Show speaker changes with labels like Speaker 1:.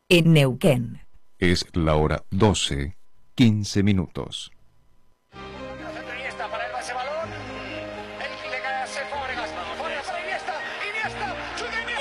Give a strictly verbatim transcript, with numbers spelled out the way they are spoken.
Speaker 1: en Neuquén.
Speaker 2: Es la hora doce, quince minutos.
Speaker 3: Para el base balón, el que le cae a Fábregas, Fábregas para Iniesta, Iniesta, ¡chute Iniesta!